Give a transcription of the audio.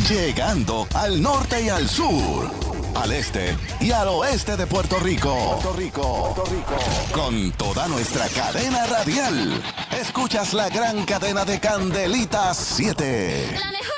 Llegando al norte y al sur, al este y al oeste de Puerto Rico. Con toda nuestra cadena radial. Escuchas la gran cadena de Candelitas 7.